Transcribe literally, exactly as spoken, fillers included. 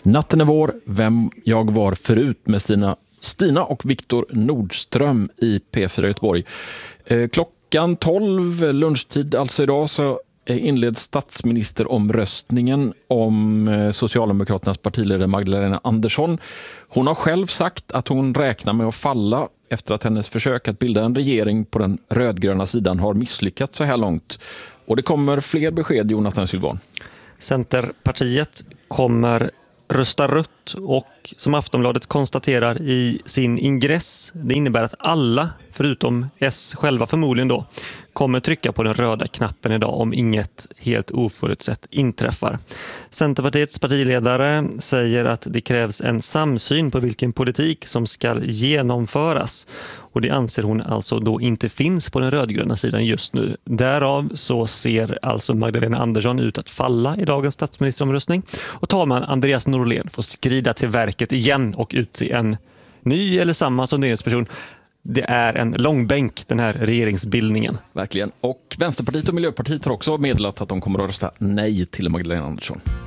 Natten är vår, vem jag var förut med Stina, Stina och Viktor Nordström i P fyra Göteborg. Eh, klockan tolv, lunchtid alltså idag, så inleds statsministeromröstningen om eh, Socialdemokraternas partiledare Magdalena Andersson. Hon har själv sagt att hon räknar med att falla efter att hennes försök att bilda en regering på den rödgröna sidan har misslyckats så här långt. Och det kommer fler besked, Jonathan Sylvan. Centerpartiet kommer rösta rött och som Aftonbladet konstaterar i sin ingress, det innebär att alla, förutom S själva förmodligen då, kommer trycka på den röda knappen idag om inget helt oförutsett inträffar. Centerpartiets partiledare säger att det krävs en samsyn på vilken politik som ska genomföras. Och det anser hon alltså då inte finns på den rödgröna sidan just nu. Därav så ser alltså Magdalena Andersson ut att falla i dagens statsministeromröstning. Och talman Andreas Norlén får skrida till verket igen och utse en ny eller samma sonderingsperson. Det är en långbänk, den här regeringsbildningen. Verkligen. Och Vänsterpartiet och Miljöpartiet har också meddelat att de kommer att rösta nej till Magdalena Andersson.